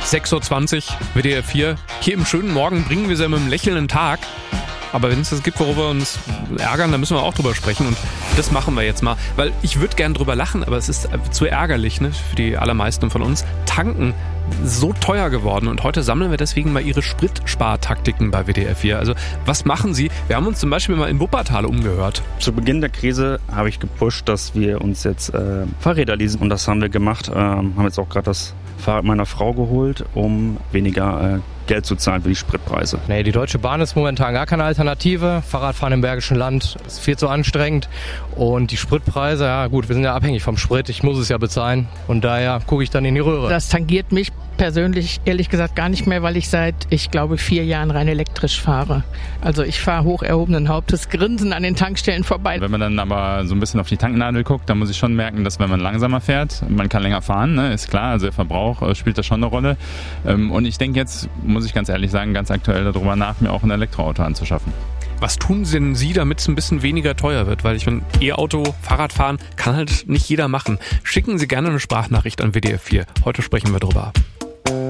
6.20 Uhr, WDR 4. Hier im schönen Morgen bringen wir sie mit einem lächelnden Tag. Aber wenn es das gibt, worüber wir uns ärgern, dann müssen wir auch drüber sprechen. Und das machen wir jetzt mal. Weil ich würde gern drüber lachen, aber es ist zu ärgerlich, ne, für die allermeisten von uns. Tanken so teuer geworden. Und heute sammeln wir deswegen mal Ihre Spritspartaktiken bei WDR 4. Also was machen Sie? Wir haben uns zum Beispiel mal in Wuppertal umgehört. Zu Beginn der Krise habe ich gepusht, dass wir uns jetzt Fahrräder leasen. Und das haben wir gemacht. Haben jetzt auch gerade das Fahrrad meiner Frau geholt, um weniger Geld zu zahlen für die Spritpreise. Nee, die Deutsche Bahn ist momentan gar keine Alternative. Fahrradfahren im Bergischen Land ist viel zu anstrengend. Und die Spritpreise, ja gut, wir sind ja abhängig vom Sprit. Ich muss es ja bezahlen. Und daher gucke ich dann in die Röhre. Das tangiert mich persönlich ehrlich gesagt gar nicht mehr, weil ich seit, ich glaube, 4 Jahren rein elektrisch fahre. Also ich fahre hoch erhobenen Hauptes grinsen an den Tankstellen vorbei. Wenn man dann aber so ein bisschen auf die Tanknadel guckt, dann muss ich schon merken, dass wenn man langsamer fährt, man kann länger fahren, ne? Ist klar, also der Verbrauch spielt da schon eine Rolle. Und ich denke jetzt, muss ich ganz ehrlich sagen, ganz aktuell darüber nach, mir auch ein Elektroauto anzuschaffen. Was tun denn Sie, damit es ein bisschen weniger teuer wird? Weil ich meine, E-Auto, Fahrradfahren kann halt nicht jeder machen. Schicken Sie gerne eine Sprachnachricht an WDR 4. Heute sprechen wir drüber.